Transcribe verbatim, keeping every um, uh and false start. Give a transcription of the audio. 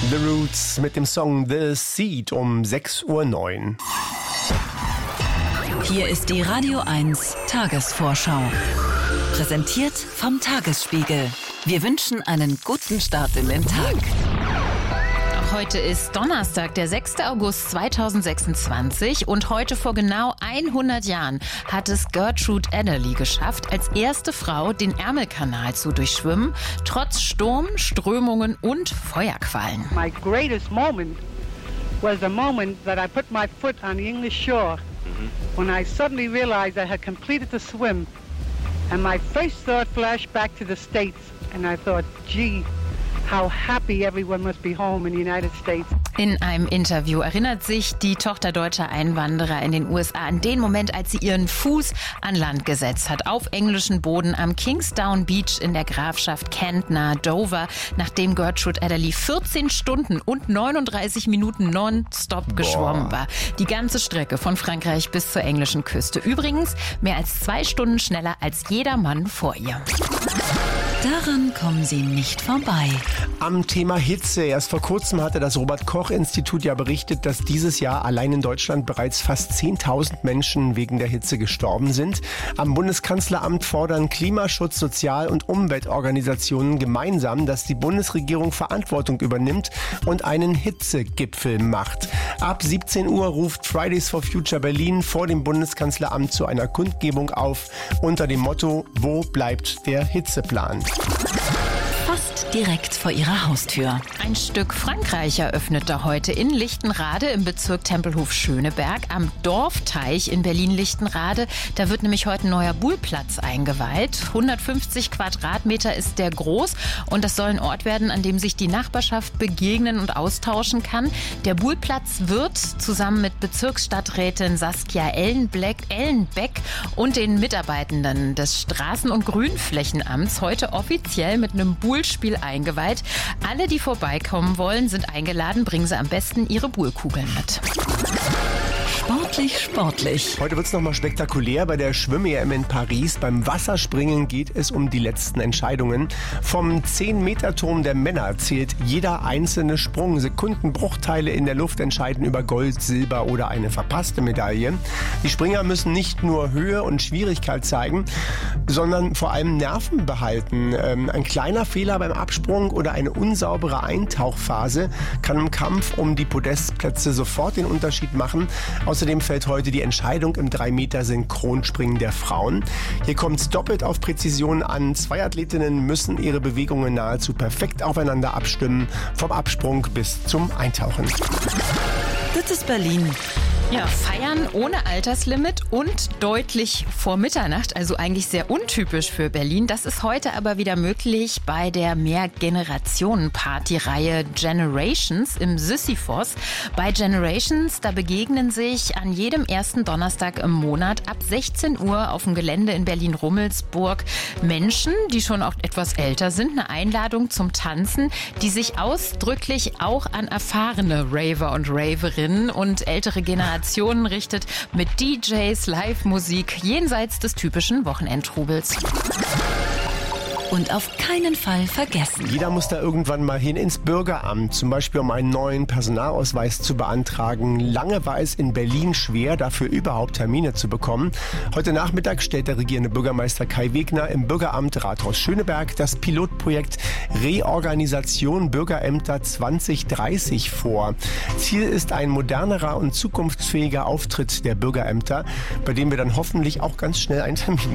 The Roots mit dem Song The Seed um sechs Uhr neun. Hier ist die Radio eins Tagesvorschau. Präsentiert vom Tagesspiegel. Wir wünschen einen guten Start in den Tag. Heute ist Donnerstag, der sechster August zweitausendsechsundzwanzig und heute vor genau hundert Jahren hat es Gertrude Adderley geschafft, als erste Frau den Ärmelkanal zu durchschwimmen, trotz Sturm, Strömungen und Feuerquallen. My greatest moment was the moment that I put my foot on the English shore when I suddenly realized I had completed the swim and my first thought flashed back to the States and I thought, gee, how happy everyone must be home in the United States. In einem Interview erinnert sich die Tochter deutscher Einwanderer in den U S A an den Moment, als sie ihren Fuß an Land gesetzt hat, auf englischen Boden am Kingsdown Beach in der Grafschaft Kent nahe Dover, nachdem Gertrude Adderley vierzehn Stunden und neununddreißig Minuten nonstop geschwommen war. Die ganze Strecke von Frankreich bis zur englischen Küste. Übrigens mehr als zwei Stunden schneller als jeder Mann vor ihr. Daran kommen Sie nicht vorbei. Am Thema Hitze. Erst vor kurzem hatte das Robert-Koch-Institut ja berichtet, dass dieses Jahr allein in Deutschland bereits fast zehntausend Menschen wegen der Hitze gestorben sind. Am Bundeskanzleramt fordern Klimaschutz-, Sozial- und Umweltorganisationen gemeinsam, dass die Bundesregierung Verantwortung übernimmt und einen Hitzegipfel macht. Ab siebzehn Uhr ruft Fridays for Future Berlin vor dem Bundeskanzleramt zu einer Kundgebung auf unter dem Motto: Wo bleibt der Hitzeplan? Fast direkt vor ihrer Haustür. Ein Stück Frankreich eröffnete heute in Lichtenrade im Bezirk Tempelhof-Schöneberg am Dorfteich in Berlin-Lichtenrade. Da wird nämlich heute ein neuer Buhlplatz eingeweiht. hundertfünfzig Quadratmeter ist der groß und das soll ein Ort werden, an dem sich die Nachbarschaft begegnen und austauschen kann. Der Buhlplatz wird zusammen mit Bezirksstadträtin Saskia Ellenbeck, Ellenbeck und den Mitarbeitenden des Straßen- und Grünflächenamts heute offiziell mit einem Buhl Spiel eingeweiht. Alle, die vorbeikommen wollen, sind eingeladen. Bringen Sie am besten Ihre Buhlkugeln mit. Sportlich, sportlich. Heute wird es nochmal spektakulär bei der Schwimm-E M in Paris. Beim Wasserspringen geht es um die letzten Entscheidungen. Vom zehn-Meter-Turm der Männer zählt jeder einzelne Sprung. Sekundenbruchteile in der Luft entscheiden über Gold, Silber oder eine verpasste Medaille. Die Springer müssen nicht nur Höhe und Schwierigkeit zeigen, sondern vor allem Nerven behalten. Ähm, ein kleiner Fehler beim Absprung oder eine unsaubere Eintauchphase kann im Kampf um die Podestplätze sofort den Unterschied machen. Außerdem fällt heute die Entscheidung im drei Meter Synchronspringen der Frauen. Hier kommt es doppelt auf Präzision an. Zwei Athletinnen müssen ihre Bewegungen nahezu perfekt aufeinander abstimmen, vom Absprung bis zum Eintauchen. Das ist Berlin. Ja, feiern ohne Alterslimit und deutlich vor Mitternacht, also eigentlich sehr untypisch für Berlin. Das ist heute aber wieder möglich bei der Mehrgenerationen-Party-Reihe Generations im Sisyphos. Bei Generations, da begegnen sich an jedem ersten Donnerstag im Monat ab sechzehn Uhr auf dem Gelände in Berlin-Rummelsburg Menschen, die schon auch etwas älter sind, eine Einladung zum Tanzen, die sich ausdrücklich auch an erfahrene Raver und Raverinnen und ältere Generationen richtet mit D Js, Live-Musik jenseits des typischen Wochenendtrubels. Und auf keinen Fall vergessen. Jeder muss da irgendwann mal hin ins Bürgeramt, zum Beispiel um einen neuen Personalausweis zu beantragen. Lange war es in Berlin schwer, dafür überhaupt Termine zu bekommen. Heute Nachmittag stellt der regierende Bürgermeister Kai Wegner im Bürgeramt Rathaus Schöneberg das Pilotprojekt Reorganisation Bürgerämter zwanzig dreißig vor. Ziel ist ein modernerer und zukunftsfähiger Auftritt der Bürgerämter, bei dem wir dann hoffentlich auch ganz schnell einen Termin